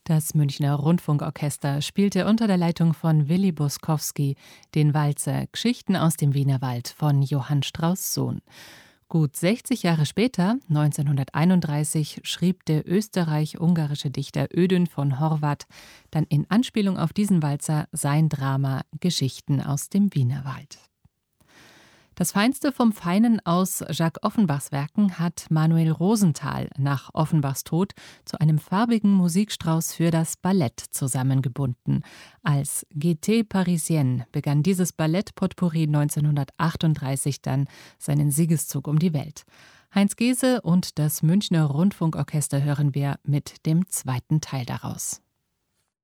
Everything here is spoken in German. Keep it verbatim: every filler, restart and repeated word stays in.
Das Münchner Rundfunkorchester spielte unter der Leitung von Willi Buskowski den Walzer Geschichten aus dem Wienerwald von Johann Strauss Sohn. Gut sechzig Jahre später, neunzehnhunderteinunddreißig, schrieb der österreich-ungarische Dichter Ödön von Horvath dann in Anspielung auf diesen Walzer sein Drama Geschichten aus dem Wienerwald. Das Feinste vom Feinen aus Jacques Offenbachs Werken hat Manuel Rosenthal nach Offenbachs Tod zu einem farbigen Musikstrauß für das Ballett zusammengebunden. Als Gaieté Parisienne begann dieses Ballett-Potpourri neunzehnhundertachtunddreißig dann seinen Siegeszug um die Welt. Heinz Gese und das Münchner Rundfunkorchester hören wir mit dem zweiten Teil daraus.